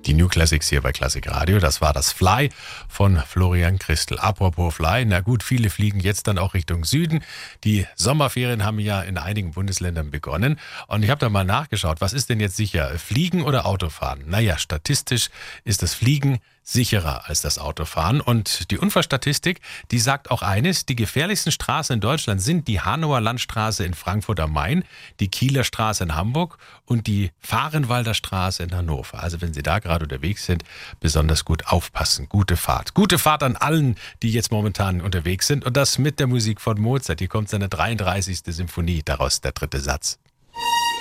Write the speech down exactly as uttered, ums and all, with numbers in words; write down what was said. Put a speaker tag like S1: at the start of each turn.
S1: Die New Classics hier bei Klassik Radio. Das war das Fly von Florian Christel. Apropos Fly, na gut, viele fliegen jetzt dann auch Richtung Süden. Die Sommerferien haben ja in einigen Bundesländern begonnen. Und ich habe da mal nachgeschaut, was ist denn jetzt sicher, Fliegen oder Autofahren? Naja, statistisch ist das Fliegen sicherer als das Autofahren. Und die Unfallstatistik, die sagt auch eines, die gefährlichsten Straßen in Deutschland sind die Hanauer Landstraße in Frankfurt am Main, die Kieler Straße in Hamburg und die Vahrenwalder Straße in Hannover. Also wenn Sie da gerade unterwegs sind, besonders gut aufpassen. Gute Fahrt. Gute Fahrt an allen, die jetzt momentan unterwegs sind. Und das mit der Musik von Mozart. Hier kommt seine dreiunddreißigste Symphonie, daraus der dritte Satz.